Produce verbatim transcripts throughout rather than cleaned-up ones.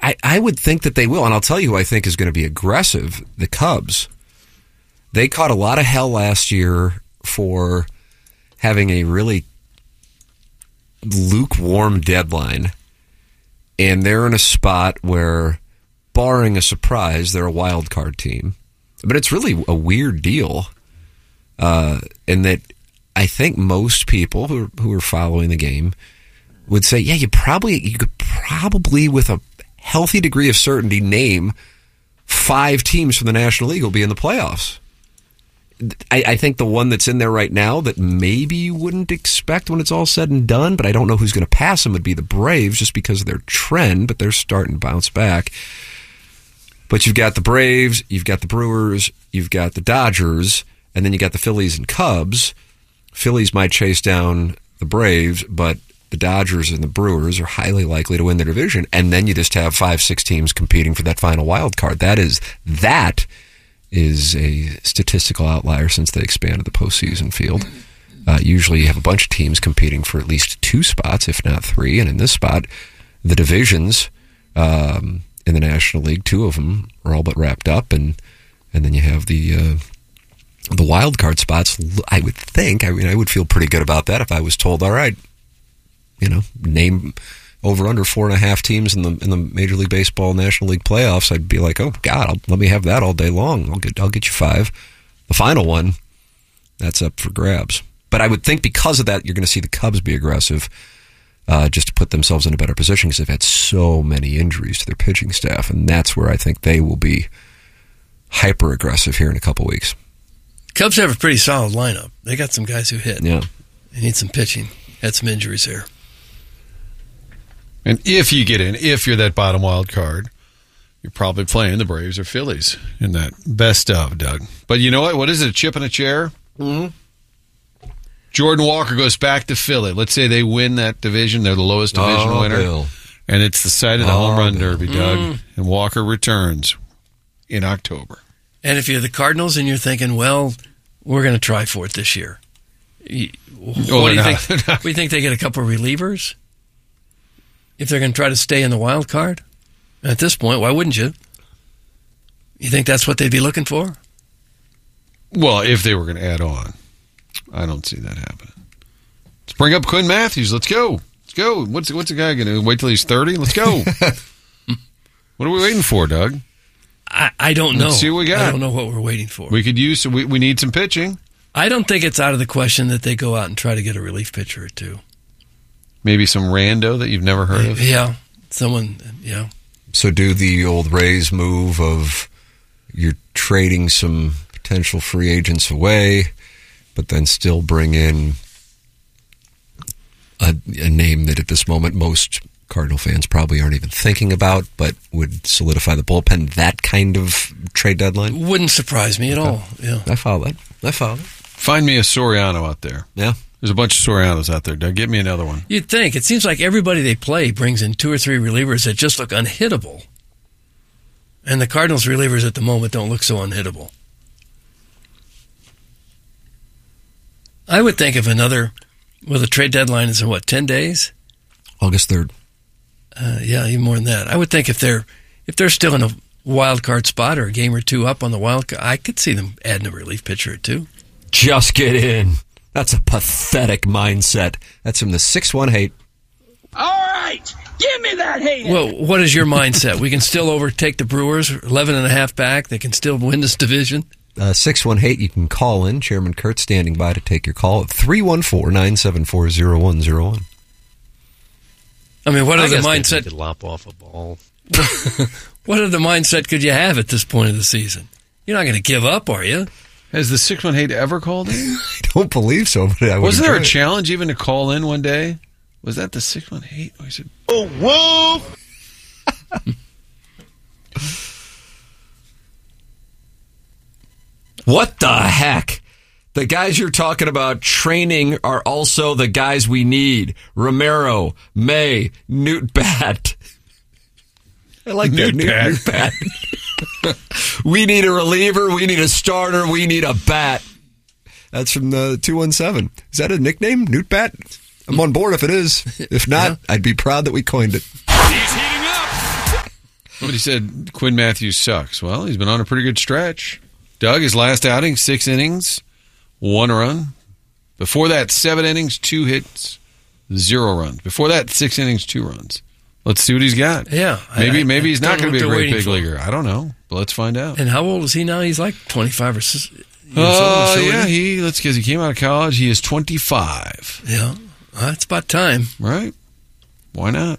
I, I would think that they will, and I'll tell you who I think is going to be aggressive, the Cubs. They caught a lot of hell last year for having a really lukewarm deadline, and they're in a spot where, barring a surprise, they're a wild card team. But it's really a weird deal, uh, in that I think most people who who are following the game would say, yeah, you probably you could probably with a healthy degree of certainty name five teams from the National League will be in the playoffs. I, I think the one that's in there right now that maybe you wouldn't expect when it's all said and done, but I don't know who's going to pass them, would be the Braves just because of their trend, but they're starting to bounce back. But you've got the Braves, you've got the Brewers, you've got the Dodgers, and then you got the Phillies and Cubs. Phillies might chase down the Braves, but the Dodgers and the Brewers are highly likely to win their division, and then you just have five, six teams competing for that final wild card. That is that is a statistical outlier since they expanded the postseason field. Uh, usually you have a bunch of teams competing for at least two spots, if not three, and in this spot, the divisions um, in the National League, two of them are all but wrapped up, and and then you have the uh, the wild card spots. I would think, I mean, I would feel pretty good about that if I was told, all right, you know, name over under four and a half teams in the in the Major League Baseball National League playoffs. I'd be like, oh God, I'll, let me have that all day long. I'll get I'll get you five. The final one, that's up for grabs. But I would think because of that, you're going to see the Cubs be aggressive, uh, just to put themselves in a better position because they've had so many injuries to their pitching staff, and that's where I think they will be hyper aggressive here in a couple weeks. Cubs have a pretty solid lineup. They got some guys who hit. Yeah, they need some pitching. Had some injuries there. And if you get in, if you're that bottom wild card, you're probably playing the Braves or Phillies in that best of, Doug. But you know what? What is it, a chip in a chair? Mm-hmm. Jordan Walker goes back to Philly. Let's say they win that division. They're the lowest division oh, winner. Bill. And it's the site of the oh, home run Bill. derby, Doug. Mm. And Walker returns in October. And if you're the Cardinals and you're thinking, well, we're going to try for it this year. You, what oh, do you not, think? We think they get a couple of relievers if they're going to try to stay in the wild card. At this point, why wouldn't you? You think that's what they'd be looking for? Well, if they were going to add on, I don't see that happening. Let's bring up Quinn Matthews. Let's go. Let's go. What's what's the guy going to wait till he's thirty? Let's go. What are we waiting for, Doug? I, I don't know. Let's see what we got. I don't know what we're waiting for. We could use. We we need some pitching. I don't think it's out of the question that they go out and try to get a relief pitcher or two. Maybe some rando that you've never heard of. Yeah, someone. Yeah. So do the old Rays move of you're trading some potential free agents away, but then still bring in a, a name that at this moment most Cardinal fans probably aren't even thinking about, but would solidify the bullpen. That kind of trade deadline wouldn't surprise me at all. Yeah, I follow that. I follow that. Find me a Soriano out there. Yeah. There's a bunch of Sorianos out there, Doug. Get me another one. You'd think. It seems like everybody they play brings in two or three relievers that just look unhittable. And the Cardinals' relievers at the moment don't look so unhittable. I would think of another, well, the trade deadline is in what, ten days? August third. Uh, yeah, even more than that. I would think if they're if they're still in a wild card spot or a game or two up on the wild card, I could see them adding a relief pitcher or two. Just get in. That's a pathetic mindset. That's from the six one hate. All right, give me that hate. Well, what is your mindset? We can still overtake the Brewers, eleven and a half back. They can still win this division. Uh, six one eight, you can call in. Chairman Kurt standing by to take your call at three one four, nine seven four, zero one zero one. I mean, what I other guess mindset? Could lop off a ball. What other mindset could you have at this point of the season? You're not going to give up, are you? Has the six one eight ever called in? I don't believe so. But I Wasn't there a it. challenge even to call in one day? Was that the six one eight? Oh, said, Oh, whoa! What the heck? The guys you're talking about training are also the guys we need. Romero, May, Newt Bat. I like Newt that. Newt, Bat. Newt Bat. We need a reliever. We need a starter. We need a bat. That's from the two one seven. Is that a nickname? Newt Bat? I'm on board if it is. If not, yeah. I'd be proud that we coined it. He's heating up. Somebody said Quinn Matthews sucks. Well, he's been on a pretty good stretch. Doug, his last outing, six innings, one run. Before that, seven innings, two hits, zero runs. Before that, six innings, two runs. Let's see what he's got. Yeah. Maybe I, I, maybe he's I not going to be a great big for. leaguer. I don't know, but let's find out. And how old is he now? He's like twenty-five or six years Oh, old. yeah, he, let's guess, he came out of college. He is twenty-five. Yeah. Well, it's about time. Right? Why not?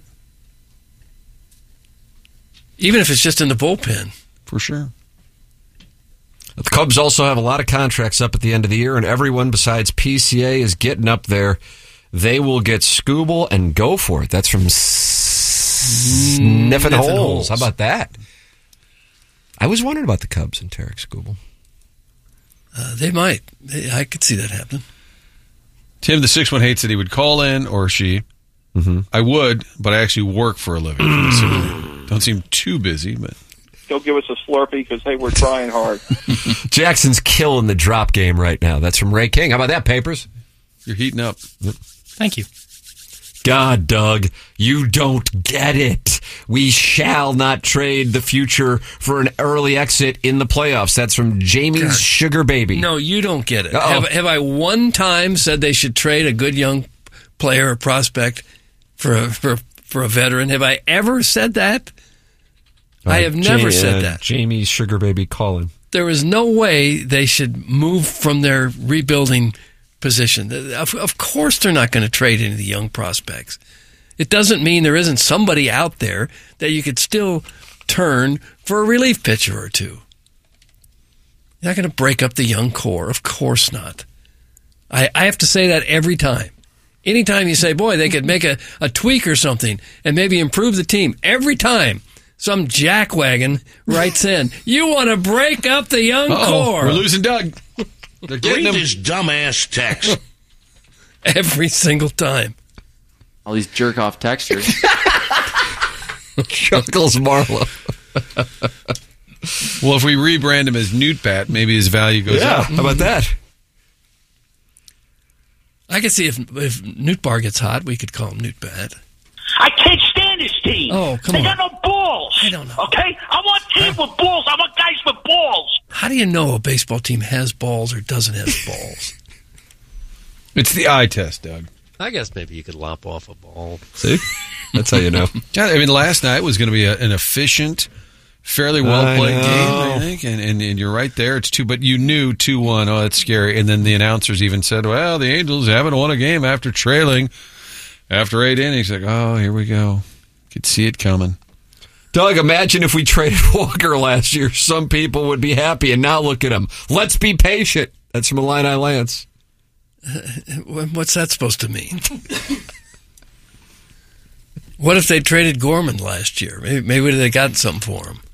Even if it's just in the bullpen. For sure. The Cubs also have a lot of contracts up at the end of the year, and everyone besides P C A is getting up there. They will get Scooble and go for it. That's from Sniffin' Holes. Holes. How about that? I was wondering about the Cubs and Tarek Scooble. Uh, they might. They, I could see that happen. Tim, the six one hates that he would call in, or she. Mm-hmm. I would, but I actually work for a living. So don't seem too busy, but... Go give us a Slurpee because, hey, we're trying hard. Jackson's killing the drop game right now. That's from Ray King. How about that, Papers? You're heating up. Thank you. God, Doug, you don't get it. We shall not trade the future for an early exit in the playoffs. That's from Jamie's God. Sugar Baby. No, you don't get it. Uh-oh. Have, have I one time said they should trade a good young player or prospect for a, for, for a veteran? Have I ever said that? Uh, I have never Ja- said uh, that. Jamie's Sugar Baby calling. There is no way they should move from their rebuilding position. Of, of course they're not going to trade any of the young prospects. It doesn't mean there isn't somebody out there that you could still turn for a relief pitcher or two. You're not going to break up the young core. Of course not. I, I have to say that every time. Anytime you say, boy, they could make a, a tweak or something and maybe improve the team. Every time some jackwagon writes in, you want to break up the young Uh-oh, core. we're losing Doug. They're getting Read him. this dumbass text. Every single time. All these jerk off texters. Chuckles Marlowe. Well, if we rebrand him as Newtbat, maybe his value goes Yeah, up. how about that? I could see if if Newt Bar gets hot, we could call him Newt Bad. I can't stand this team. Oh, come they on. got no balls. I don't know. Okay? I want teams with balls. I want guys with balls. How do you know a baseball team has balls or doesn't have balls? It's the eye test, Doug. I guess maybe you could lop off a ball. See? That's how you know. Yeah, I mean, last night was going to be a, an efficient, fairly well played I know. game, I think, and, and and you're right there. It's two, but you knew two one. Oh, that's scary. And then the announcers even said, "Well, the Angels haven't won a game after trailing after eight innings." Like, oh, here we go. Could see it coming. Doug, imagine if we traded Walker last year. Some people would be happy, and now look at him. Let's be patient. That's from Illini Lance. What's that supposed to mean? What if they traded Gorman last year? Maybe, maybe they got something for him.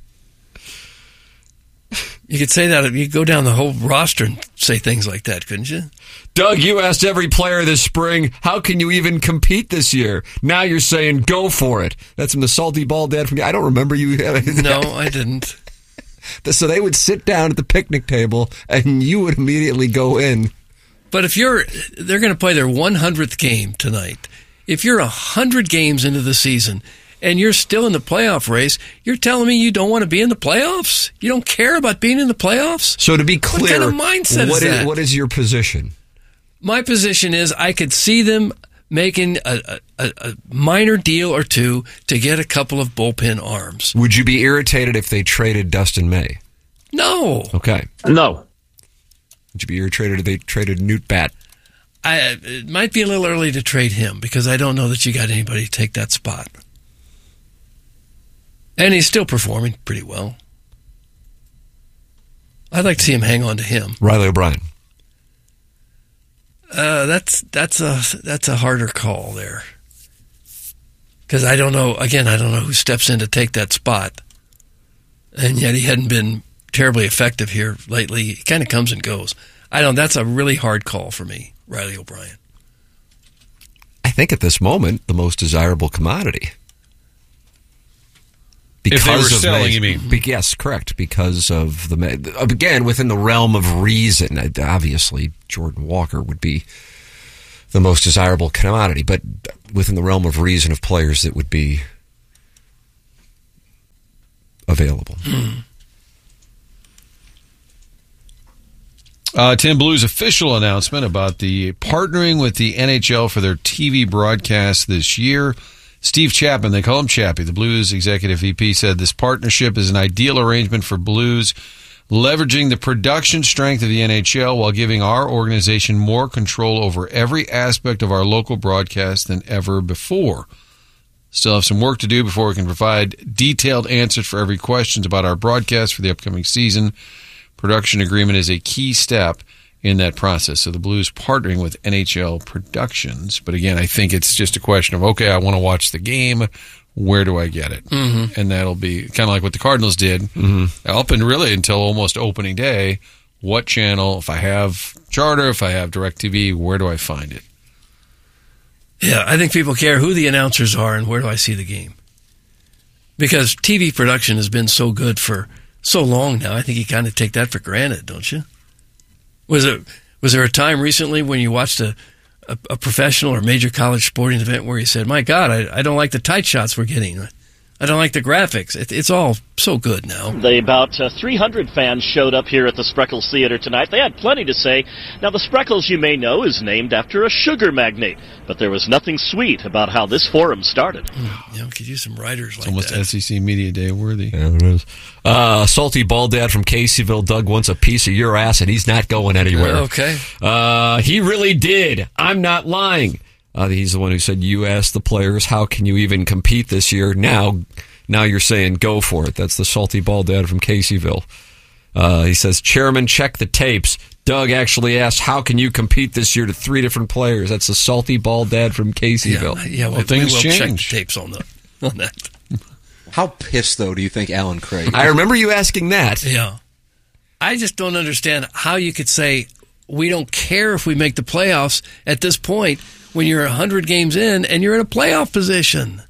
You could say that. You could go down the whole roster and say things like that, couldn't you? Doug, you asked every player this spring, how can you even compete this year? Now you're saying, go for it. That's from the Salty Ball Dad from I don't remember you. No, I didn't. So they would sit down at the picnic table, and you would immediately go in. But if you're, they're going to play their one hundredth game tonight. If you're one hundred games into the season and you're still in the playoff race, you're telling me you don't want to be in the playoffs? You don't care about being in the playoffs? So to be clear, what kind of mindset what is that? what is your position? My position is I could see them making a, a, a minor deal or two to get a couple of bullpen arms. Would you be irritated if they traded Dustin May? No. Okay. No. Would you be irritated if they traded Newt Bat? I, it might be a little early to trade him because I don't know that you got anybody to take that spot. And he's still performing pretty well. I'd like to see him hang on to him. Riley O'Brien. Uh, that's that's a that's a harder call there. Because I don't know. Again, I don't know who steps in to take that spot. And yet he hadn't been terribly effective here lately. He kind of comes and goes. I don't. That's a really hard call for me, Riley O'Brien. I think at this moment the most desirable commodity. If they were of selling, May- you mean? Be- yes, correct. Because of the May- again within the realm of reason. Obviously, Jordan Walker would be the most desirable commodity, but within the realm of reason of players that would be available. Uh, Tim Blues official announcement about the partnering with the N H L for their T V broadcast this year. Steve Chapman, they call him Chappie, the Blues executive V P, said this partnership is an ideal arrangement for Blues, leveraging the production strength of the N H L while giving our organization more control over every aspect of our local broadcast than ever before. Still have some work to do before we can provide detailed answers for every question about our broadcast for the upcoming season. Production agreement is a key step in that process. So the Blues partnering with N H L Productions. But again, I think it's just a question of, okay, I want to watch the game. Where do I get it? Mm-hmm. And that'll be kind of like what the Cardinals did mm-hmm. up and really until almost opening day. What channel? If I have Charter, if I have DirecTV, where do I find it? Yeah, I think people care who the announcers are and where do I see the game. Because T V production has been so good for so long now, I think you kind of take that for granted, don't you? Was it was there a time recently when you watched a, a, a professional or major college sporting event where you said, my God, I, I don't like the tight shots we're getting. I don't like the graphics. It, it's all so good now. The about uh, three hundred fans showed up here at the Spreckles Theater tonight. They had plenty to say. Now, the Spreckles, you may know, is named after a sugar magnate, but there was nothing sweet about how this forum started. Mm, you know, could use some writers like it's almost that. S E C Media Day worthy. Yeah, there is. Uh, salty bald dad from Caseyville. Doug wants a piece of your ass, and he's not going anywhere. Uh, okay. Uh, he really did. I'm not lying. Uh, he's the one who said, you asked the players, how can you even compete this year? Now, now you're saying go for it. That's the salty bald dad from Caseyville. Uh, he says, Chairman, check the tapes. Doug actually asked, how can you compete this year to three different players? That's the salty bald dad from Caseyville. Yeah, yeah well, we, things we will change. check the tapes on, the, on that. How pissed, though, do you think Alan Craig? I remember you asking that. Yeah. I just don't understand how you could say we don't care if we make the playoffs at this point when you're one hundred games in and you're in a playoff position.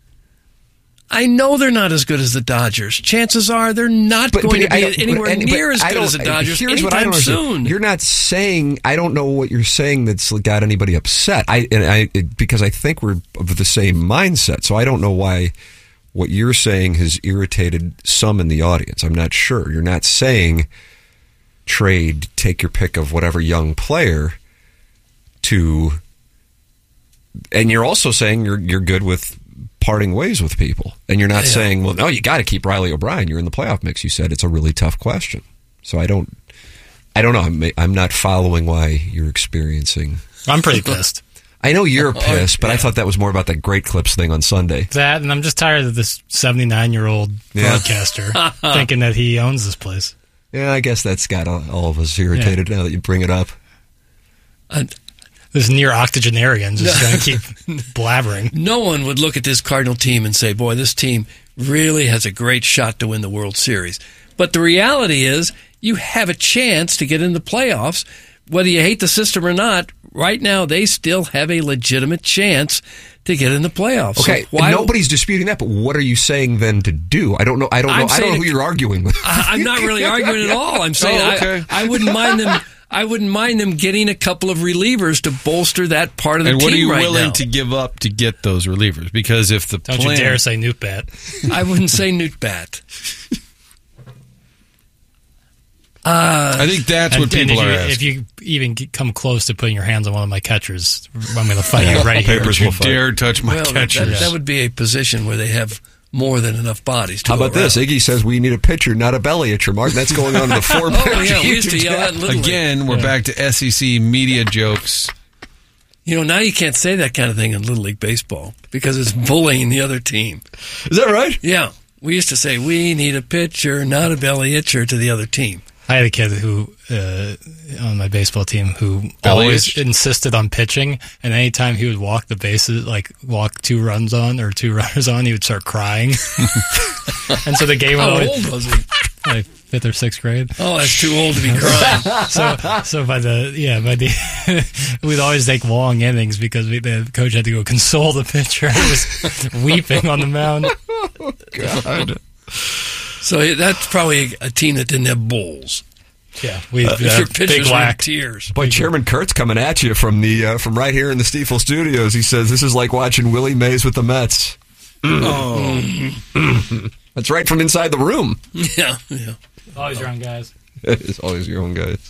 I know they're not as good as the Dodgers. Chances are they're not But- going but to I be don't- anywhere but- near but as I good don't- as the Dodgers here's what I anytime don't understand. soon. You're not saying, I don't know what you're saying that's got anybody upset. I, and I it, because I think we're of the same mindset, so I don't know why what you're saying has irritated some in the audience. I'm not sure. You're not saying trade, take your pick of whatever young player to, and you're also saying you're you're good with parting ways with people. And you're not Yeah. saying, well, no, you got to keep Riley O'Brien. You're in the playoff mix. You said it's a really tough question. So I don't, I don't know. I'm, I'm not following why you're experiencing. I'm pretty pissed. I know you're pissed, but I thought that was more about that Great Clips thing on Sunday. That, and I'm just tired of this seventy-nine-year-old Yeah. broadcaster thinking that he owns this place. Yeah, I guess that's got all, all of us irritated now that you bring it up. Uh, This near octogenarian just going to keep blabbering. No one would look at this Cardinal team and say, boy, this team really has a great shot to win the World Series. But the reality is you have a chance to get in the playoffs. Whether you hate the system or not, right now they still have a legitimate chance to get in the playoffs. Okay, So why, nobody's disputing that, but what are you saying then to do? I don't know. I don't know. I'm I don't know saying- who you're arguing with. I, I'm not really arguing at all. I'm saying Oh, okay. I, I wouldn't mind them. I wouldn't mind them getting a couple of relievers to bolster that part of the And team what are you right willing now. to give up to get those relievers? Because if the Don't plan, you dare say Newt Bat. I wouldn't say Newt Bat. I think that's And, what and people if, are you, asking. if you even get- come close to putting your hands on one of my catchers, I'm going to fight you right here. Papers Don't you will fight. dare touch my Well, that, catchers. that would be a position where they have more than enough bodies to How go about this? around. Iggy says we need a pitcher, not a belly itcher, Martin. That's going on in the four Oh, yeah, we used to yell that in Little League. Again, we're back to S E C media jokes. You know, now you can't say that kind of thing in Little League Baseball because it's bullying the other team. Is that right? Yeah. We used to say, we need a pitcher, not a belly itcher to the other team. I had a kid who uh, on my baseball team who Belly always itch? insisted on pitching, and anytime he would walk the bases, like walk two runs on or two runners on, he would start crying. And so the game How would old was he? like fifth or sixth grade. Oh, that's too old to be crying. So, so by the yeah, by the we'd always take long innings because we, the coach had to go console the pitcher who was weeping on the mound. God. So that's probably a team that didn't have bulls. Yeah, we If uh, your big pitchers were in whack. tears. Boy, Chairman Kurt's coming at you from the uh, from right here in the Stiefel studios. He says this is like watching Willie Mays with the Mets. Oh. That's right from inside the room. Yeah, yeah. Always your own guys. It's always your own guys.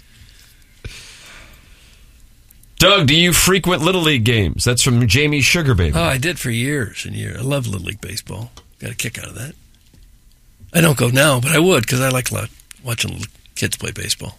Doug, do you frequent Little League games? That's from Jamie Sugarbaby. Oh, I did for years and years. I love Little League baseball. Got a kick out of that. I don't go now, but I would because I like watching little kids play baseball.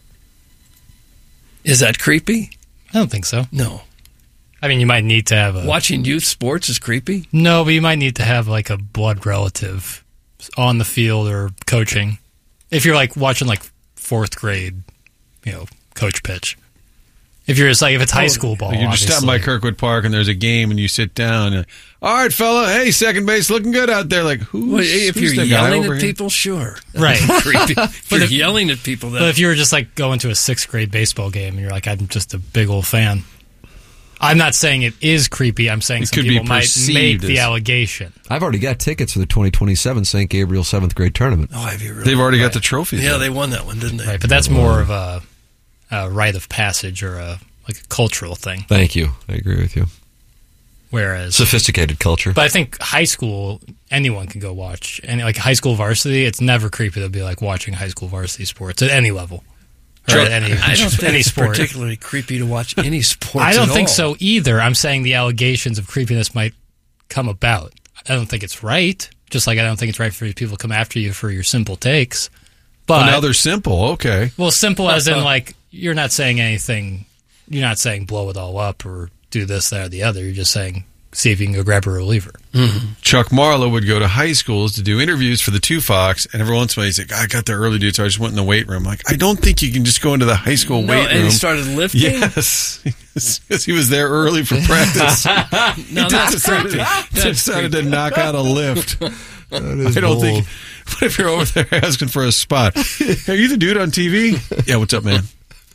Is that creepy? I don't think so. No. I mean, you might need to have a... Watching youth sports is creepy? No, but you might need to have like a blood relative on the field or coaching. If you're like watching like fourth grade, you know, coach pitch. If you're just like, if it's high school ball, you're just stopping by Kirkwood Park and there's a game and you sit down. And, all right, fella. Hey, second base, looking good out there. Like, who's, well, if who's you're the guy yelling over at here? people, sure. Right. Creepy. If you're if, yelling at people, but if you were just like going to a sixth grade baseball game and you're like, I'm just a big old fan. I'm not saying it is creepy. I'm saying It some could people be might make perceived the as- allegation. I've already got tickets for the twenty twenty-seven Saint Gabriel seventh grade tournament. Oh, have you really? They've already Right. got the trophy. Yeah, though. they won that one, didn't they? Right, but that's more of a, a rite of passage or a like a cultural thing. Thank you. I agree with you. Whereas, Sophisticated culture. but I think high school, anyone can go watch. And like high school varsity, it's never creepy to be like watching high school varsity sports at any level. Or Sure. at any, I don't think any it's sport. particularly creepy to watch any sports. I don't at think all. so either. I'm saying the allegations of creepiness might come about. I don't think it's right. Just like I don't think it's right for people to come after you for your simple takes. But Oh, now they're simple. Okay. well, simple as in like you're not saying anything. You're not saying blow it all up or do this, that, or the other. You're just saying see if you can go grab a reliever. Chuck Marlowe would go to high schools to do interviews for the Two Fox, and every once in a while he's like, I got there early, dude, so I just went in the weight room. Like, I don't think you can just go into the high school No, weight and room. he started lifting? Yes. Because he was there early for practice. No, he that's decided, creepy. That's decided to knock out a lift. I don't bold. think. What if you're over there asking for a spot? Are you the dude on T V? Yeah, what's up, man?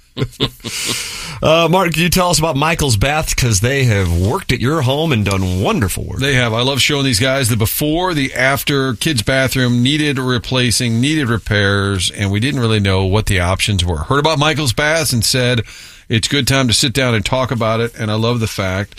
Uh, Mark, can you tell us about Michael's Baths? Because they have worked at your home and done wonderful work. They have. I love showing these guys the before, the after. Kids' bathroom needed replacing, needed repairs, and we didn't really know what the options were. Heard about Michael's Baths and said it's a good time to sit down and talk about it, and I love the fact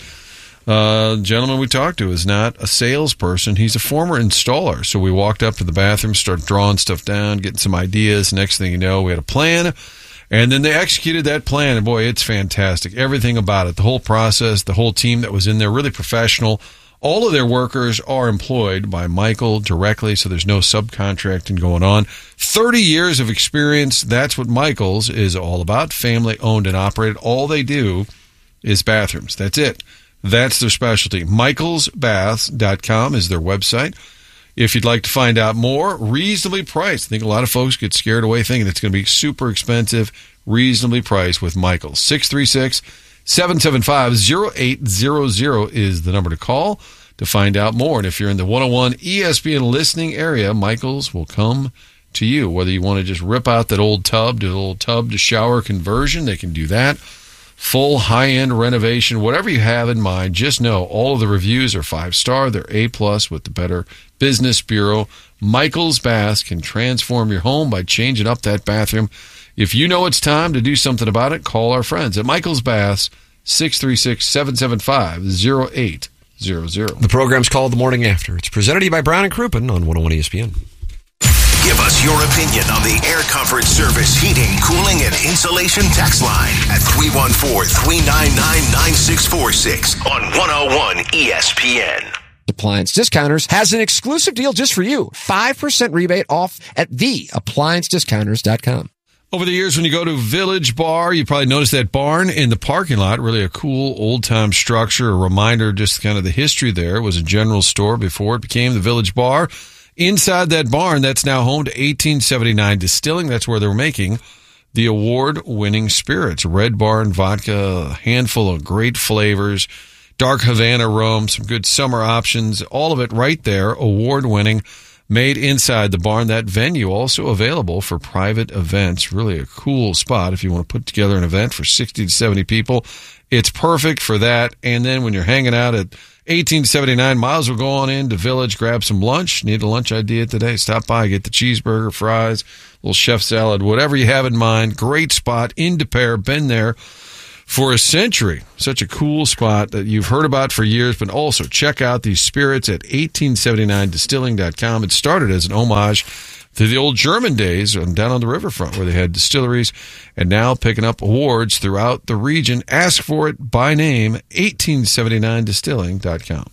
uh, the gentleman we talked to is not a salesperson. He's a former installer. So we walked up to the bathroom, started drawing stuff down, getting some ideas. Next thing you know, we had a plan. And then they executed that plan, and boy, it's fantastic. Everything about it, the whole process, the whole team that was in there, really professional. All of their workers are employed by Michael directly, so there's no subcontracting going on. thirty years of experience, that's what Michael's is all about, family owned and operated. All they do is bathrooms. That's it. That's their specialty. michaels baths dot com is their website. If you'd like to find out more, reasonably priced. I think a lot of folks get scared away thinking it's going to be super expensive. Reasonably priced with Michael's. six three six, seven seven five, zero eight zero zero is the number to call to find out more. And if you're in the one oh one E S P N listening area, Michael's will come to you. Whether you want to just rip out that old tub, do a little tub to shower conversion, they can do that. Full high-end renovation, whatever you have in mind, just know all of the reviews are five-star. They're A-plus with the Better Business Bureau. Michael's Baths can transform your home by changing up that bathroom. If you know it's time to do something about it, call our friends at Michael's Baths, six three six, seven seven five, zero eight zero zero. The program's called The Morning After. It's presented to you by Brown and Crouppen on one oh one E S P N. Give us your opinion on the Air Comfort Service heating, cooling, and insulation text line at three one four, three nine nine, nine six four six on one oh one E S P N. Appliance Discounters has an exclusive deal just for you. five percent rebate off at the appliance discounters dot com. Over the years, when you go to Village Bar, you probably noticed that barn in the parking lot. Really a cool old-time structure, a reminder just kind of the history there. It was a general store before it became the Village Bar. Inside that barn, that's now home to eighteen seventy-nine Distilling. That's where they're making the award-winning spirits. Red Barn vodka, a handful of great flavors, dark Havana rum, some good summer options, all of it right there, award-winning, made inside the barn. That venue also available for private events. Really a cool spot if you want to put together an event for sixty to seventy people. It's perfect for that. And then when you're hanging out at eighteen seventy-nine, might as well go on into Village, grab some lunch. Need a lunch idea today? Stop by, get the cheeseburger, fries, little chef salad, whatever you have in mind. Great spot in De Pere. Been there for a century. Such a cool spot that you've heard about for years, but also check out these spirits at eighteen seventy-nine distilling dot com. It started as an homage to the old German days down on the riverfront where they had distilleries, and now picking up awards throughout the region. Ask for it by name, eighteen seventy-nine distilling dot com.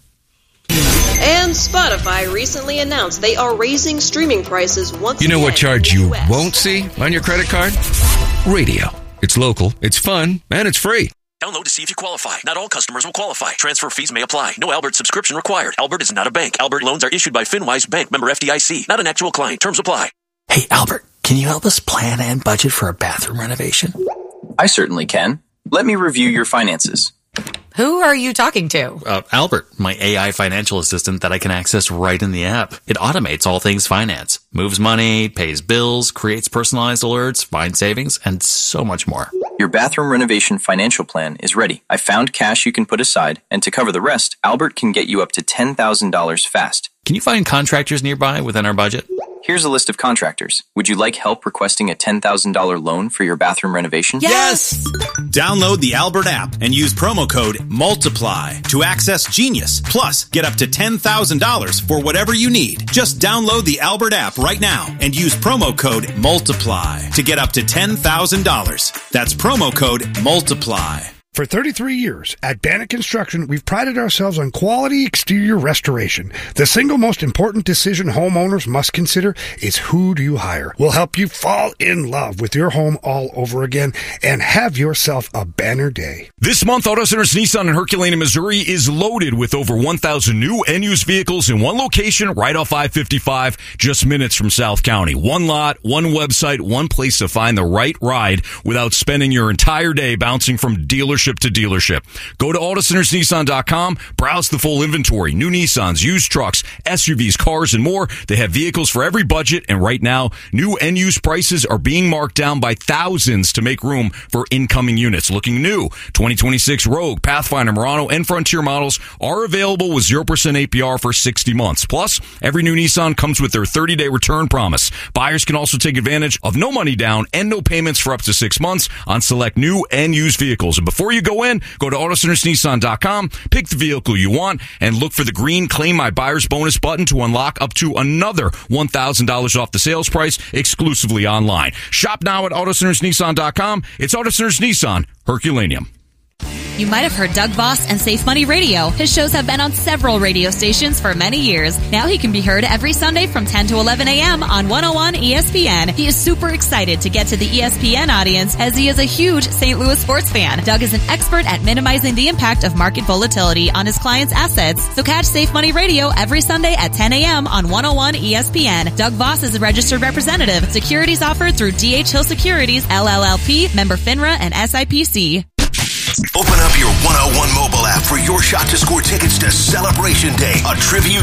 And Spotify recently announced they are raising streaming prices once You know again what charge in the you U S. won't see on your credit card? Radio. It's local, it's fun, and it's free. Download to see if you qualify. Not all customers will qualify. Transfer fees may apply. No Albert subscription required. Albert is not a bank. Albert loans are issued by FinWise Bank, member F D I C. Not an actual client. Terms apply. Hey, Albert, can you help us plan and budget for a bathroom renovation? I certainly can. Let me review your finances. Who are you talking to? Uh, Albert, my A I financial assistant that I can access right in the app. It automates all things finance, moves money, pays bills, creates personalized alerts, finds savings, and so much more. Your bathroom renovation financial plan is ready. I found cash you can put aside, and to cover the rest, Albert can get you up to ten thousand dollars fast. Can you find contractors nearby within our budget? Here's a list of contractors. Would you like help requesting a ten thousand dollars loan for your bathroom renovation? Yes! Download the Albert app and use promo code MULTIPLY to access Genius. Plus, get up to ten thousand dollars for whatever you need. Just download the Albert app right now and use promo code MULTIPLY to get up to ten thousand dollars. That's promo code MULTIPLY. For thirty-three years, at Bannock Construction, we've prided ourselves on quality exterior restoration. The single most important decision homeowners must consider is who do you hire. We'll help you fall in love with your home all over again and have yourself a banner day. This month, Auto Centers Nissan in Herculaneum, Missouri is loaded with over one thousand new and used vehicles in one location right off I fifty-five, just minutes from South County. One lot, one website, one place to find the right ride without spending your entire day bouncing from dealership to dealership. Go to Auto Centers Nissan dot com, browse the full inventory, new Nissans, used trucks, S U Vs, cars, and more. They have vehicles for every budget, and right now, new and used prices are being marked down by thousands to make room for incoming units. Looking new, twenty twenty-six Rogue, Pathfinder, Murano, and Frontier models are available with zero percent A P R for sixty months. Plus, every new Nissan comes with their thirty-day return promise. Buyers can also take advantage of no money down and no payments for up to six months on select new and used vehicles. And before you go in, go to Auto Centers Nissan dot com, pick the vehicle you want, and look for the green Claim My Buyer's Bonus button to unlock up to another one thousand dollars off the sales price exclusively online. Shop now at Auto Centers Nissan dot com. It's Auto Centers Nissan, Herculaneum. You might have heard Doug Voss and Safe Money Radio. His shows have been on several radio stations for many years. Now he can be heard every Sunday from ten to eleven a.m. on one oh one E S P N. He is super excited to get to the E S P N audience as he is a huge Saint Louis sports fan. Doug is an expert at minimizing the impact of market volatility on his clients' assets. So catch Safe Money Radio every Sunday at ten a.m. on one oh one E S P N. Doug Voss is a registered representative. Securities offered through D H Hill Securities, L L L P, member FINRA, and S I P C. Open up your one oh one mobile app for your shot to score tickets to Celebration Day, a tribute